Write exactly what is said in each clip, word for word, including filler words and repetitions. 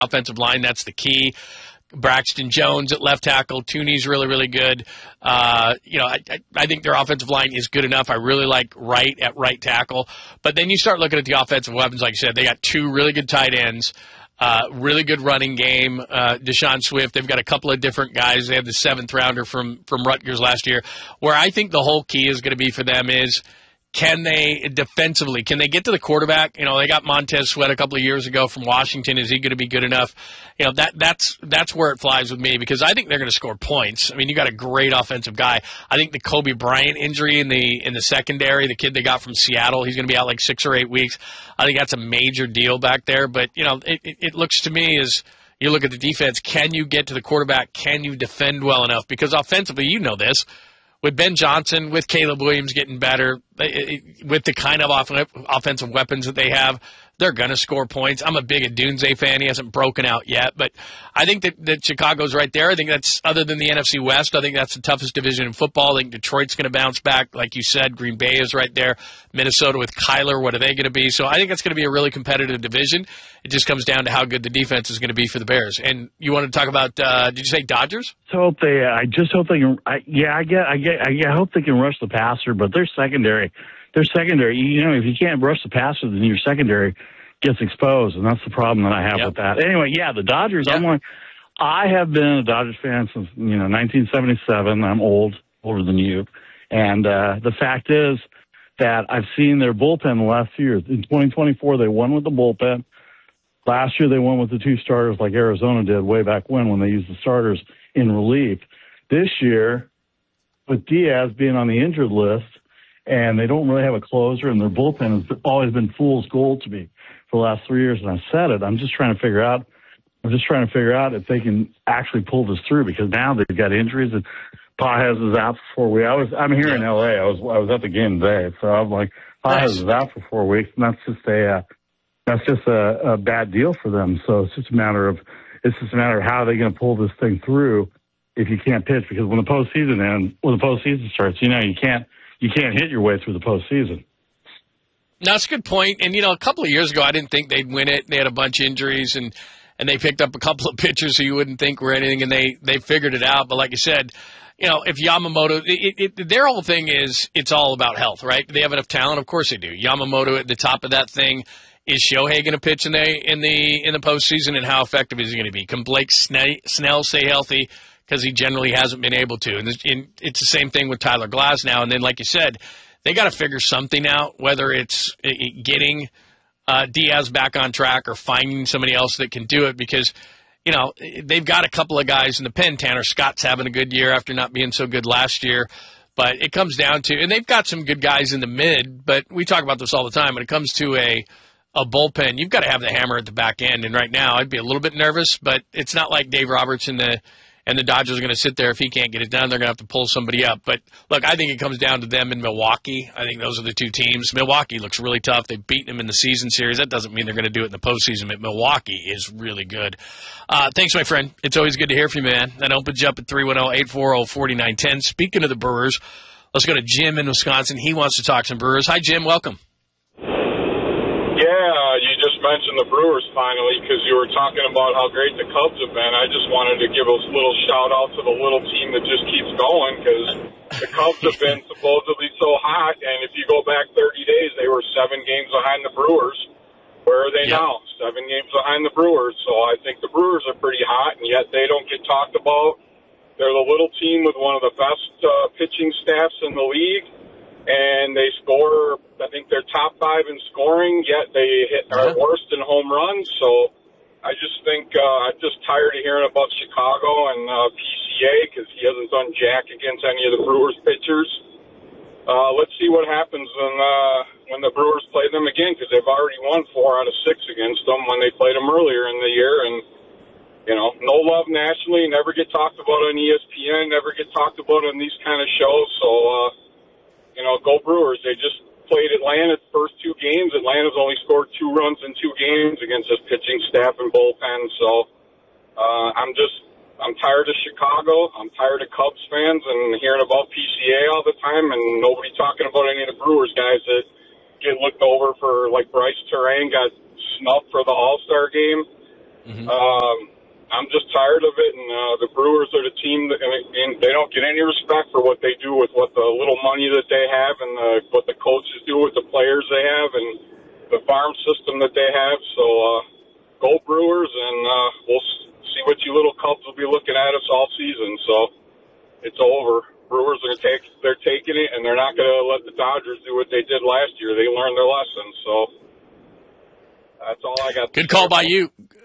offensive line. That's the key. Braxton Jones at left tackle. Tooney's really, really good. Uh, you know, I, I think their offensive line is good enough. I really like Wright at right tackle. But then you start looking at the offensive weapons, like I said, they got two really good tight ends, uh, really good running game. Uh, Deshaun Swift, they've got a couple of different guys. They have the seventh rounder from, from Rutgers last year. Where I think the whole key is going to be for them is, can they defensively, can they get to the quarterback? You know, they got Montez Sweat a couple of years ago from Washington. Is he going to be good enough? You know, that that's that's where it flies with me, because I think they're going to score points. I mean, you got a great offensive guy. I think the Kobe Bryant injury in the in the secondary, the kid they got from Seattle, he's going to be out like six or eight weeks. I think that's a major deal back there. But, you know, it, it, it looks to me as you look at the defense, can you get to the quarterback? Can you defend well enough? Because offensively, you know this. With Ben Johnson, with Caleb Williams getting better, with the kind of off- offensive weapons that they have, they're going to score points. I'm a big Adunze fan. He hasn't broken out yet. But I think that, that Chicago's right there. I think that's, other than the N F C West, I think that's the toughest division in football. I think Detroit's going to bounce back. Like you said, Green Bay is right there. Minnesota with Kyler, what are they going to be? So I think that's going to be a really competitive division. It just comes down to how good the defense is going to be for the Bears. And you want to talk about, uh, did you say Dodgers? I hope they, I just hope they can, I, yeah, I get, I get, I, I hope they can rush the passer, but their secondary, their secondary, you know, if you can't rush the passer, then your secondary gets exposed, and that's the problem that I have yep. with that. Anyway, yeah, the Dodgers, yep. I'm like, I have been a Dodgers fan since, you know, nineteen seventy-seven. I'm old, older than you. And uh, the fact is that I've seen their bullpen the last few years. In twenty twenty-four, they won with the bullpen. Last year, they won with the two starters like Arizona did way back when, when they used the starters in relief. This year, with Diaz being on the injured list, and they don't really have a closer, and their bullpen has always been fool's gold to me for the last three years, and I said it. I'm just trying to figure out. I'm just trying to figure out if they can actually pull this through, because now they've got injuries, and Pages is out for four weeks. I was I'm here in L A. I was I was at the game today, so I'm like, Pages is out for four weeks, and that's just a uh, that's just a, a bad deal for them. So it's just a matter of it's just a matter of how they're going to pull this thing through if you can't pitch, because when the postseason ends, when the postseason starts, you know you can't you can't hit your way through the postseason. No, that's a good point. And, you know, a couple of years ago, I didn't think they'd win it. They had a bunch of injuries, and, and they picked up a couple of pitchers who you wouldn't think were anything, and they, they figured it out. But like you said, you know, if Yamamoto, it, it, their whole thing is it's all about health, right? Do they have enough talent? Of course they do. Yamamoto at the top of that thing. Is Shohei going to pitch in the in the in the postseason, and how effective is he going to be? Can Blake Snell stay healthy? Because he generally hasn't been able to. And it's the same thing with Tyler Glasnow. And then, like you said, they got to figure something out, whether it's getting uh, Diaz back on track or finding somebody else that can do it, because, you know, they've got a couple of guys in the pen. Tanner Scott's having a good year after not being so good last year. But it comes down to – and they've got some good guys in the mid, but we talk about this all the time. When it comes to a, a bullpen, you've got to have the hammer at the back end. And right now I'd be a little bit nervous, but it's not like Dave Roberts in the – and the Dodgers are going to sit there. If he can't get it done, they're going to have to pull somebody up. But, look, I think it comes down to them in Milwaukee. I think those are the two teams. Milwaukee looks really tough. They've beaten them in the season series. That doesn't mean they're going to do it in the postseason, but Milwaukee is really good. Uh, thanks, my friend. It's always good to hear from you, man. That opens you up at three one zero, eight four zero, four nine one zero. Speaking of the Brewers, let's go to Jim in Wisconsin. He wants to talk some Brewers. Hi, Jim. Welcome. Yeah, you just mentioned the Brewers finally, because you were talking about how great the Cubs have been. I just wanted to give a little shout-out to the little team that just keeps going, because the Cubs have been supposedly so hot, and if you go back thirty days, they were seven games behind the Brewers. Where are they yep. now? Seven games behind the Brewers. So I think the Brewers are pretty hot, and yet they don't get talked about. They're the little team with one of the best uh, pitching staffs in the league, and they score, I think they're top five in scoring, yet they hit are worst in home runs. So I just think uh, I'm just tired of hearing about Chicago and uh, P C A, because he hasn't done jack against any of the Brewers pitchers. Uh, let's see what happens when, uh, when the Brewers play them again, because they've already won four out of six against them when they played them earlier in the year. And, you know, no love nationally, never get talked about on E S P N, never get talked about on these kind of shows. So, uh, you know, go Brewers. They just played Atlanta the first two games. Atlanta's only scored two runs in two games against this pitching staff and bullpen. So uh, I'm just, I'm tired of Chicago. I'm tired of Cubs fans and hearing about P C A all the time, and nobody talking about any of the Brewers guys that get looked over for, like Bryce Terang got snubbed for the All-Star game. Mm-hmm. Um, I'm just tired of it, and uh, the Brewers are the team that and, and they don't get any respect for what they do with what the little money that they have and the, what the coaches do with the players they have and the farm system that they have. So uh, go Brewers, and uh, we'll see what you little Cubs will be looking at us all season. So it's over. Brewers are take they're taking it, and they're not going to let the Dodgers do what they did last year. They learned their lesson. So that's all I got. Good call by you.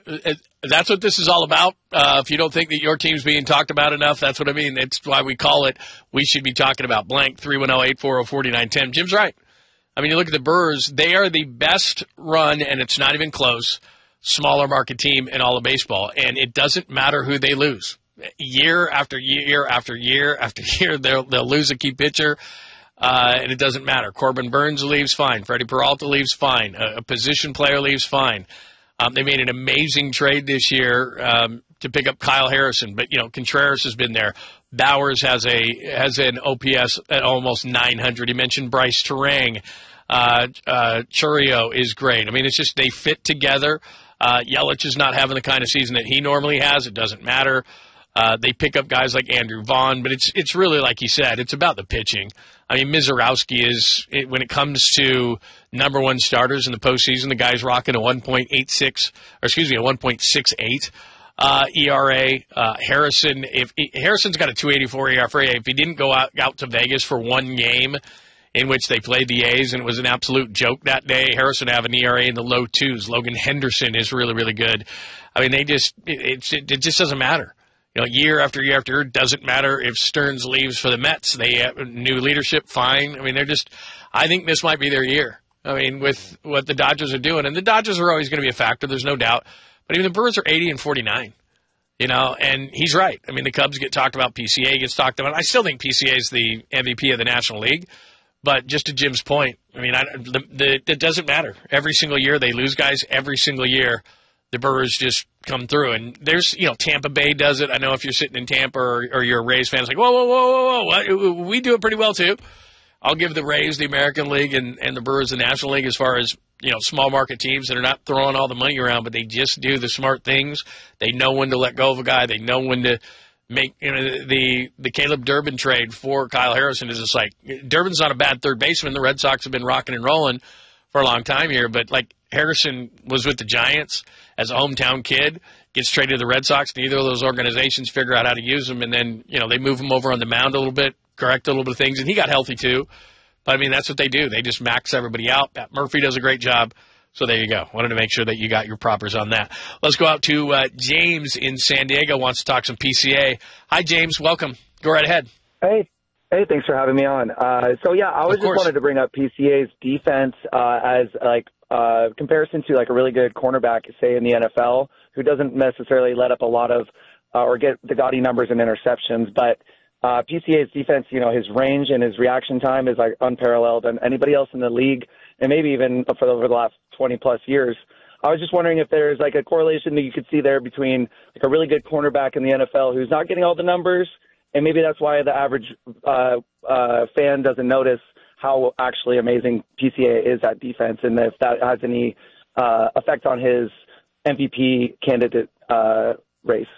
That's what this is all about. Uh, if you don't think that your team's being talked about enough, that's what I mean. That's why we call it. We should be talking about blank three one zero, eight four zero, four nine one zero. Jim's right. I mean, you look at the Brewers, they are the best run, and it's not even close, smaller market team in all of baseball. And it doesn't matter who they lose. Year after year after year after year, they'll, they'll lose a key pitcher, uh, and it doesn't matter. Corbin Burns leaves, fine. Freddie Peralta leaves, fine. A, a position player leaves, fine. Um, they made an amazing trade this year um, to pick up Kyle Harrison, but you know Contreras has been there. Bowers has a has an O P S at almost nine hundred. He mentioned Bryce Terang. Uh, uh, Churio is great. I mean, it's just they fit together. Uh, Yelich is not having the kind of season that he normally has. It doesn't matter. Uh, they pick up guys like Andrew Vaughn, but it's it's really, like you said, it's about the pitching. I mean, Mizorowski is, it, when it comes to number one starters in the postseason, the guy's rocking a one point eight six, or excuse me, a one point six eight uh, E R A. Uh, Harrison, if Harrison's got a two eighty-four E R A, if he didn't go out, out to Vegas for one game in which they played the A's and it was an absolute joke that day, Harrison have an E R A in the low twos. Logan Henderson is really, really good. I mean, they just, it, it, it just doesn't matter. You know, year after year after year, doesn't matter if Stearns leaves for the Mets. They have new leadership, fine. I mean, they're just, I think this might be their year. I mean, with what the Dodgers are doing. And the Dodgers are always going to be a factor, there's no doubt. But even the Brewers are eighty and forty-nine. You know, and he's right. I mean, the Cubs get talked about, P C A gets talked about. I still think P C A is the M V P of the National League. But just to Jim's point, I mean, I, the, the, it doesn't matter. Every single year they lose guys. Every single year the Brewers just come through. And there's, you know, Tampa Bay does it. I know if you're sitting in Tampa or, or you're a Rays fan, it's like, whoa, whoa, whoa, whoa, whoa. What? We do it pretty well, too. I'll give the Rays the American League and, and the Brewers the National League as far as, you know, small market teams that are not throwing all the money around, but they just do the smart things. They know when to let go of a guy. They know when to make, you know, the, the Caleb Durbin trade for Kyle Harrison is just like, Durbin's not a bad third baseman. The Red Sox have been rocking and rolling for a long time here, but like Harrison was with the Giants as a hometown kid, gets traded to the Red Sox. Neither of those organizations figure out how to use him, and then, you know, they move him over on the mound a little bit, correct a little bit of things, and he got healthy too. But, I mean, that's what they do. They just max everybody out. Pat Murphy does a great job. So there you go. Wanted to make sure that you got your propers on that. Let's go out to uh, James in San Diego, wants to talk some P C A. Hi, James. Welcome. Go right ahead. Hey. Hey, thanks for having me on. Uh, so, yeah, I was just wanted to bring up P C A's defense uh, as, like, uh, comparison to, like, a really good cornerback, say, in the N F L, who doesn't necessarily let up a lot of uh, or get the gaudy numbers and interceptions. But uh, P C A's defense, you know, his range and his reaction time is, like, unparalleled. And anybody else in the league, and maybe even for over the last twenty-plus years, I was just wondering if there's, like, a correlation that you could see there between, like, a really good cornerback in the N F L who's not getting all the numbers, and maybe that's why the average uh, uh, fan doesn't notice how actually amazing P C A is at defense, and if that has any uh, effect on his M V P candidate uh, race.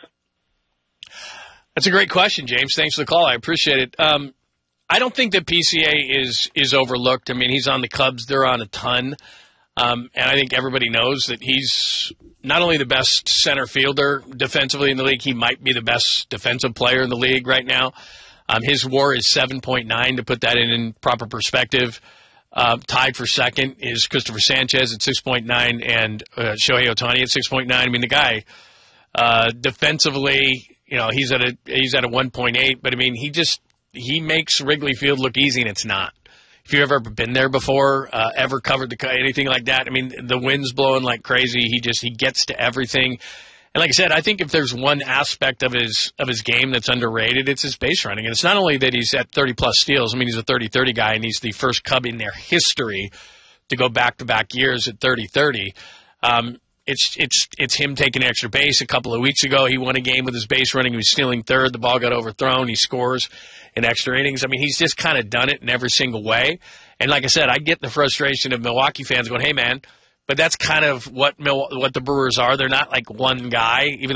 That's a great question, James. Thanks for the call. I appreciate it. Um, I don't think that P C A is is overlooked. I mean, he's on the Cubs. They're on a ton. Um, and I think everybody knows that he's not only the best center fielder defensively in the league, he might be the best defensive player in the league right now. Um, his W A R is seven point nine, to put that in, in proper perspective. Uh, tied for second is Christopher Sanchez at six point nine and uh, Shohei Ohtani at six point nine. I mean, the guy uh, defensively, you know, he's at a he's at a one point eight, but I mean, he just he makes Wrigley Field look easy, and it's not. If you've ever been there before, uh, ever covered the anything like that, I mean, the wind's blowing like crazy. He just he gets to everything. And like I said, I think if there's one aspect of his of his game that's underrated, it's his base running. And it's not only that he's at thirty-plus steals. I mean, he's a thirty thirty guy, and he's the first Cub in their history to go back-to-back years at thirty thirty. Um, it's it's it's him taking extra base. A couple of weeks ago, he won a game with his base running. He was stealing third. The ball got overthrown. He scores in extra innings. I mean, he's just kind of done it in every single way. And like I said, I get the frustration of Milwaukee fans going, hey, man, but that's kind of what Mil- what the Brewers are. They're not like one guy, even